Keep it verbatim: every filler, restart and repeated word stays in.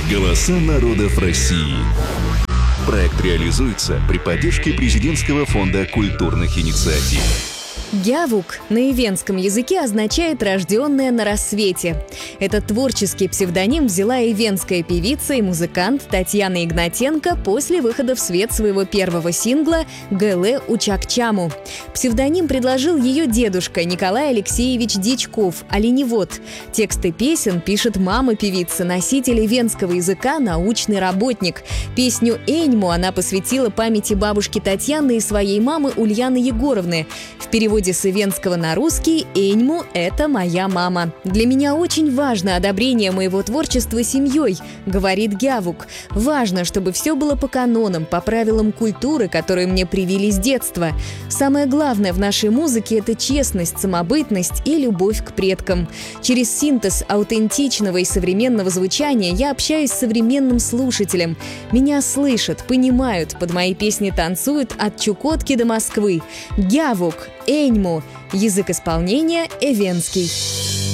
Голоса народов России. Проект реализуется при поддержке Президентского фонда культурных инициатив. Гявук на ивенском языке означает «рожденная на рассвете». Этот творческий псевдоним взяла ивенская певица и музыкант Татьяна Игнатенко после выхода в свет своего первого сингла «Гэлэ Учак-чаму». Псевдоним предложил ее дедушка Николай Алексеевич Дичков, оленевод. Тексты песен пишет мама певицы, носитель ивенского языка, научный работник. Песню «Эньму» она посвятила памяти бабушки Татьяны и своей мамы Ульяны Егоровны. В переводе с ивенского на русский «Эньму» — это моя мама. «Для меня очень важно одобрение моего творчества семьей», — говорит Гявук. «Важно, чтобы все было по канонам, по правилам культуры, которые мне привили с детства. Самое главное в нашей музыке — это честность, самобытность и любовь к предкам. Через синтез аутентичного и современного звучания я общаюсь с современным слушателем. Меня слышат, понимают, под мои песни танцуют от Чукотки до Москвы. Гявук, Эньму. Язык исполнения эвенский».